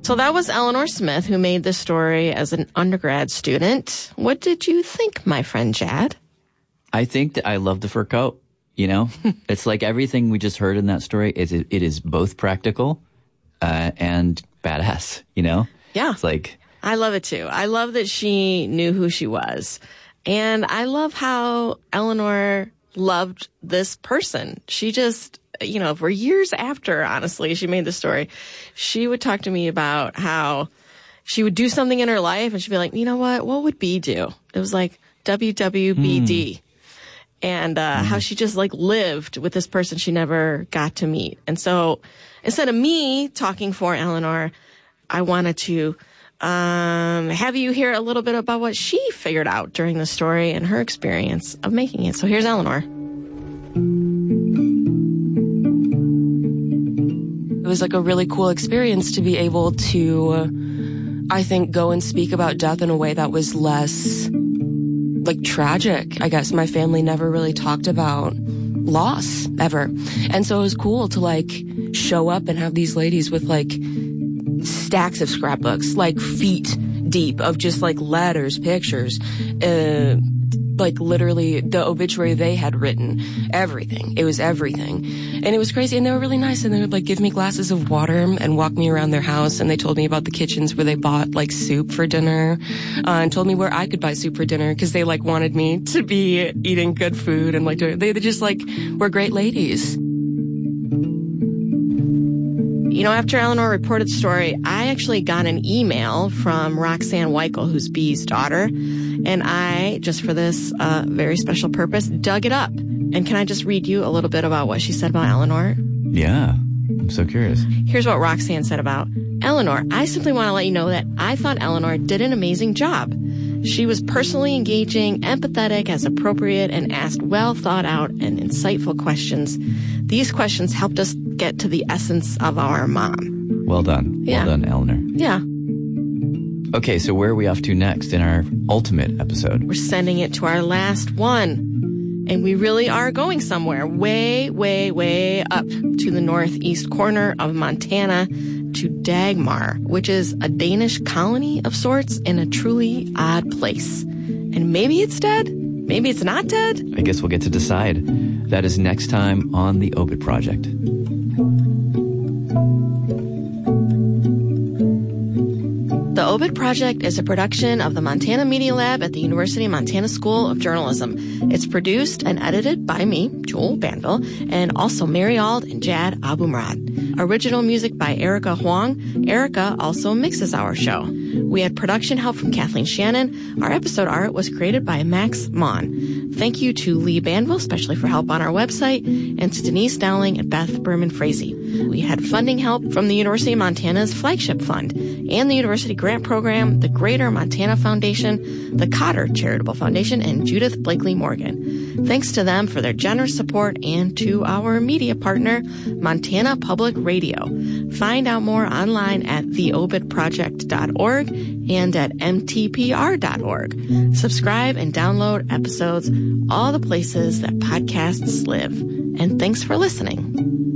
So that was Eleanor Smith, who made this story as an undergrad student. What did you think, my friend Jad? I think that I love the fur coat, you know? It's like everything we just heard in that story, it is both practical and badass, you know? Yeah. It's like... I love it too. I love that she knew who she was. And I love how Eleanor loved this person. She just... you know, for years after, honestly, she made the story, she would talk to me about how she would do something in her life and she'd be like, you know what would B do? It was like WWBD. And how she just like lived with this person she never got to meet. And so instead of me talking for Eleanor, I wanted to have you hear a little bit about what she figured out during the story and her experience of making it. So here's Eleanor. It was like a really cool experience to be able to, I think, go and speak about death in a way that was less, like, tragic. I guess my family never really talked about loss, ever. And so it was cool to, like, show up and have these ladies with, like, stacks of scrapbooks, like, feet deep of just, like, letters, pictures, like literally the obituary they had written, everything. It was everything. And it was crazy. And they were really nice. And they would like give me glasses of water and walk me around their house. And they told me about the kitchens where they bought like soup for dinner, and told me where I could buy soup for dinner because they like wanted me to be eating good food and like they just like were great ladies. You know, after Eleanor reported the story, I actually got an email from Roxanne Weichel, who's Bee's daughter, and I, just for this very special purpose, dug it up. And can I just read you a little bit about what she said about Eleanor? Yeah, I'm so curious. Here's what Roxanne said about Eleanor. I simply want to let you know that I thought Eleanor did an amazing job. She was personally engaging, empathetic as appropriate, and asked well-thought-out and insightful questions. These questions helped us get to the essence of our mom. Well done. Yeah. Well done, Eleanor. Yeah. Okay, so where are we off to next in our ultimate episode? We're sending it to our last one. And we really are going somewhere way, way, way up to the northeast corner of Montana to Dagmar, which is a Danish colony of sorts in a truly odd place. And maybe it's dead. Maybe it's not dead. I guess we'll get to decide. That is next time on The Obit Project. The Obit Project is a production of the Montana Media Lab at the University of Montana School of Journalism. It's produced and edited by me, Jewel Banville, and also Mary Ald and Jad Abumrad. Original music by Erica Huang. Erica also mixes our show. We had production help from Kathleen Shannon. Our episode art was created by Max Mon. Thank you to Lee Banville, especially for help on our website, and to Denise Dowling and Beth Berman-Frazee. We had funding help from the University of Montana's Flagship Fund and the University Grant Program, the Greater Montana Foundation, the Cotter Charitable Foundation, and Judith Blakely Morgan. Thanks to them for their generous support and to our media partner, Montana Public Radio. Find out more online at theobitproject.org and at mtpr.org. Subscribe and download episodes all the places that podcasts live. And thanks for listening.